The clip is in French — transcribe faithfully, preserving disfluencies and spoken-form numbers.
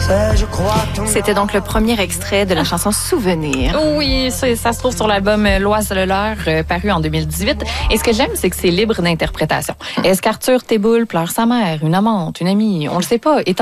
C'était donc le premier extrait de la chanson Souvenir. Oui, ça, ça se trouve sur l'album L'Oise de l'heure, euh, paru en deux mille dix-huit. Et ce que j'aime, c'est que c'est libre d'interprétation. Est-ce qu'Arthur Théboul pleure sa mère, une amante, une amie? On le sait pas. Étant